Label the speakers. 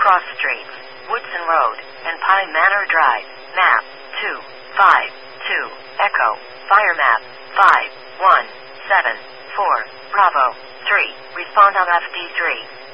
Speaker 1: Cross Streets, Woodson Road, and Pine Manor Drive. Map 252. Echo. Fire map 5174. Bravo 3. Respond on FD3.